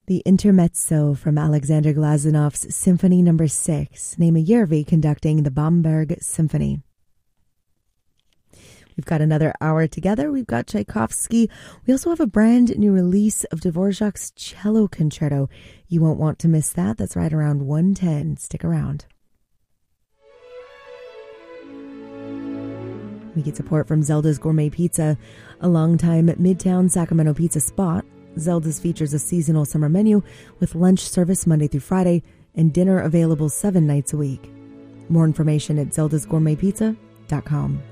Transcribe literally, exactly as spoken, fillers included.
The Intermezzo from Alexander Glazunov's Symphony Number six, Naima Järvi conducting the Bamberg Symphony. We've got another hour together. We've got Tchaikovsky. We also have a brand new release of Dvorak's Cello Concerto. You won't want to miss that. That's right around one ten. Stick around. We get support from Zelda's Gourmet Pizza, a longtime Midtown Sacramento pizza spot. Zelda's features a seasonal summer menu with lunch service Monday through Friday and dinner available seven nights a week. More information at zeldas gourmet pizza dot com.